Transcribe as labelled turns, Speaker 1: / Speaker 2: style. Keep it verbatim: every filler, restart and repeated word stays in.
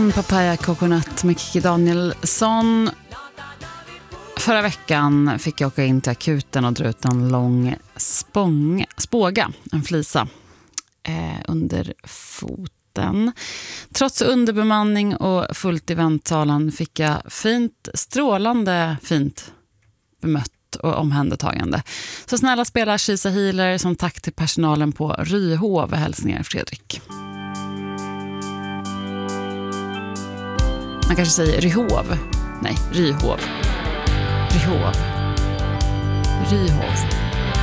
Speaker 1: One Papaya Coconut med Kikki Danielsson. Förra veckan fick jag åka in till akuten och dra ut en lång spång, spåga, en flisa, eh, under foten. Trots underbemanning och fullt i väntsalen fick jag fint, strålande fint bemött och omhändertagande. Så snälla spela Kisa Healer som tack till personalen på Ryhov. Hälsningar Fredrik. Man kanske säger Ryhov. Nej, Ryhov. Ryhov. Ryhov.